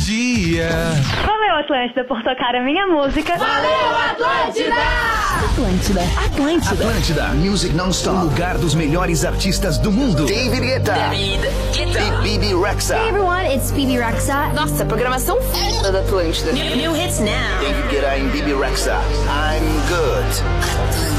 dia. Valeu, Atlântida, por tocar a minha música. Valeu, Atlântida! Atlântida, Music Non-Stop. O lugar dos melhores artistas do mundo. David Guetta. E Bibi Rexha. Hey everyone, it's Bibi Rexha. Nossa, programação f*** da Atlântida. New hits now. David Guetta e Bibi Rexha. I'm Good.